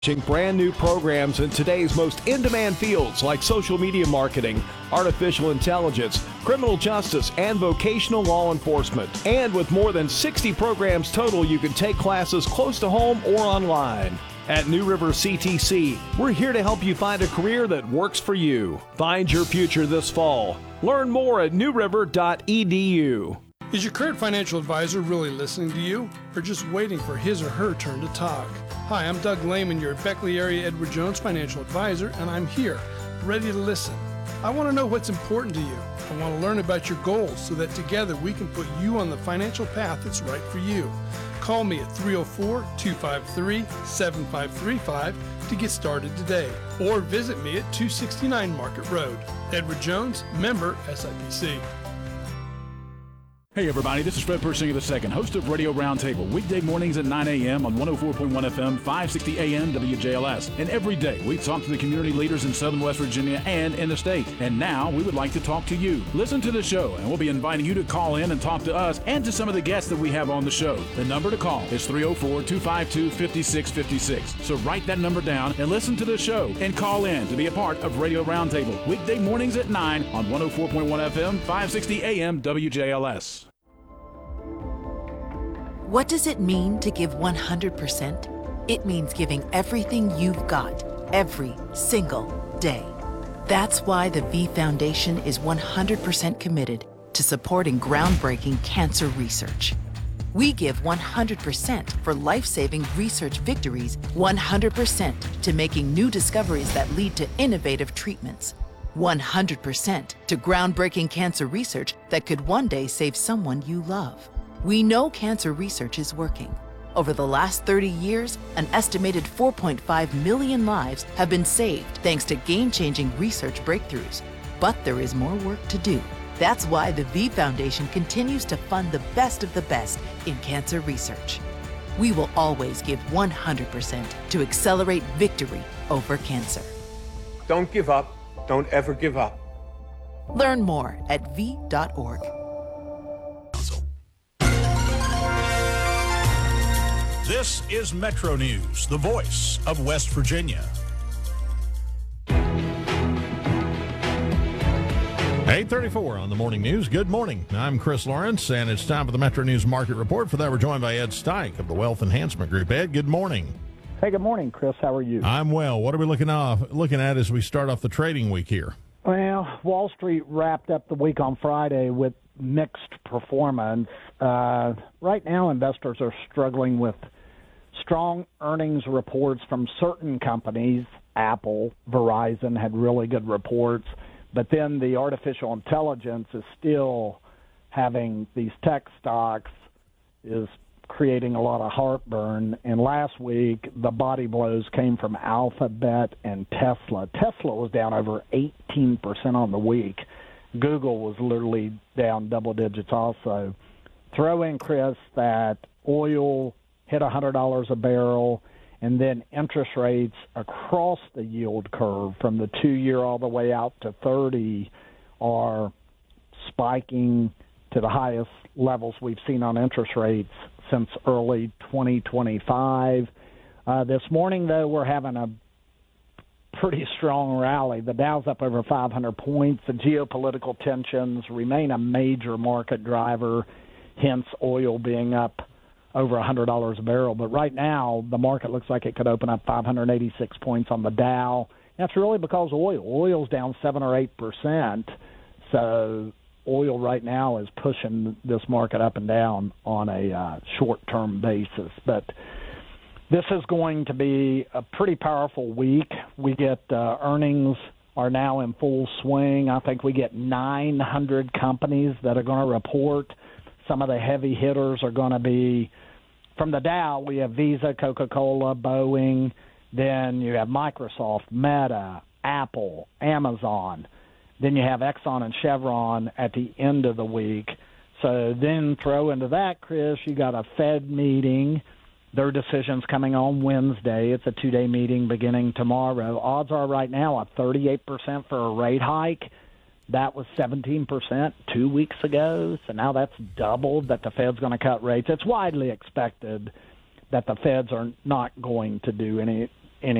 Brand new programs in today's most in-demand fields like social media marketing, artificial intelligence, criminal justice, and vocational law enforcement. And with more than 60 programs total, you can take classes close to home or online. At New River CTC, we're here to help you find a career that works for you. Find your future this fall. Learn more at newriver.edu. Is your current financial advisor really listening to you, or just waiting for his or her turn to talk? Hi, I'm Doug Lehman, your Beckley Area Edward Jones financial advisor, and I'm here, ready to listen. I want to know what's important to you. I want to learn about your goals so that together we can put you on the financial path that's right for you. Call me at 304-253-7535 to get started today, or visit me at 269 Market Road. Edward Jones, member SIPC. Hey everybody, this is Fred Persinger II, host of Radio Roundtable, weekday mornings at 9 a.m. on 104.1 FM, 560 AM WJLS. And every day we talk to the community leaders in Southern West Virginia and in the state. And now we would like to talk to you. Listen to the show, and we'll be inviting you to call in and talk to us and to some of the guests that we have on the show. The number to call is 304-252-5656. So write that number down and listen to the show and call in to be a part of Radio Roundtable, weekday mornings at 9 on 104.1 FM, 560 AM WJLS. What does it mean to give 100%? It means giving everything you've got, every single day. That's why the V Foundation is 100% committed to supporting groundbreaking cancer research. We give 100% for life-saving research victories, 100% to making new discoveries that lead to innovative treatments, 100% to groundbreaking cancer research that could one day save someone you love. We know cancer research is working. Over the last 30 years, an estimated 4.5 million lives have been saved thanks to game-changing research breakthroughs. But there is more work to do. That's why the V Foundation continues to fund the best of the best in cancer research. We will always give 100% to accelerate victory over cancer. Don't give up. Don't ever give up. Learn more at v.org. This is Metro News, the voice of West Virginia. 8:34 on the morning news. Good morning. I'm Chris Lawrence, and it's time for the Metro News Market Report. For that, we're joined by Ed Steich of the Wealth Enhancement Group. Ed, good morning. Hey, good morning, Chris. How are you? I'm well. What are we looking at as we start off the trading week here? Well, Wall Street wrapped up the week on Friday with mixed performance. Right now, investors are struggling with strong earnings reports from certain companies. Apple, Verizon had really good reports, but then the artificial intelligence is still having these tech stocks is creating a lot of heartburn. And last week, the body blows came from Alphabet and Tesla. Tesla was down over 18% on the week. Google was literally down double digits also. Throw in, Chris, that oil hit $100 a barrel, and then interest rates across the yield curve from the 2-year all the way out to 30 are spiking to the highest levels we've seen on interest rates since early 2025. This morning, though, we're having a pretty strong rally. The Dow's up over 500 points. The geopolitical tensions remain a major market driver, hence oil being up over $100 a barrel. But right now, the market looks like it could open up 586 points on the Dow. That's really because oil's down 7 or 8%. So oil right now is pushing this market up and down on a short-term basis. But this is going to be a pretty powerful week. We get earnings are now in full swing. I think we get 900 companies that are going to report. Some of the heavy hitters are going to be, from the Dow, we have Visa, Coca-Cola, Boeing. Then you have Microsoft, Meta, Apple, Amazon. Then you have Exxon and Chevron at the end of the week. So then throw into that, Chris, you got a Fed meeting. Their decision's coming on Wednesday. It's a 2-day meeting beginning tomorrow. Odds are right now a 38% for a rate hike. That was 17% 2 weeks ago, so now that's doubled that the Fed's going to cut rates. It's widely expected that the Feds are not going to do